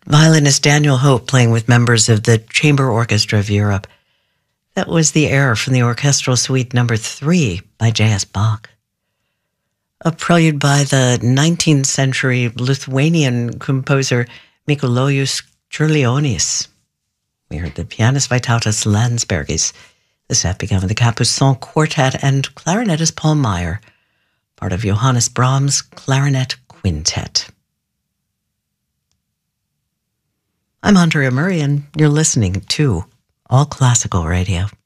Violinist Daniel Hope playing with members of the Chamber Orchestra of Europe. That was the air from the Orchestral Suite No. 3 by J.S. Bach. A prelude by the 19th century Lithuanian composer Mikalojus Čiurlionis. We heard the pianist Vytautas Landsbergis. The set began with the Capucin Quartet and clarinetist Paul Meyer, part of Johannes Brahms' Clarinet Quintet. I'm Andrea Murray, and you're listening to All Classical Radio.